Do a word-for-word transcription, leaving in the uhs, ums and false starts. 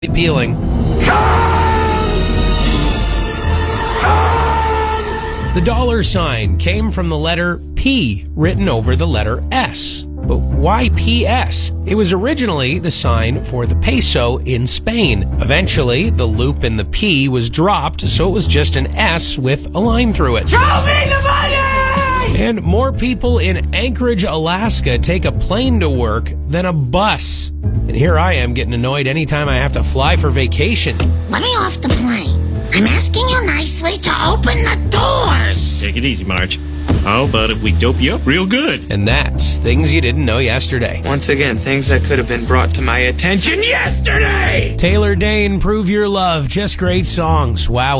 Peeling. The dollar sign came from the letter P written over the letter S. But why P S? It was originally the sign for the peso in Spain. Eventually, the loop in the P was dropped, so it was just an S with a line through it. Show me the money! And more people in Anchorage, Alaska take a plane to work than a bus. And here I am getting annoyed anytime I have to fly for vacation. Let me off the plane. I'm asking you nicely to open the doors. Take it easy, Marge. How about if we dope you up real good? And that's things you didn't know yesterday. Once again, things that could have been brought to my attention yesterday! Taylor Dane, Prove Your Love. Just great songs. Wow.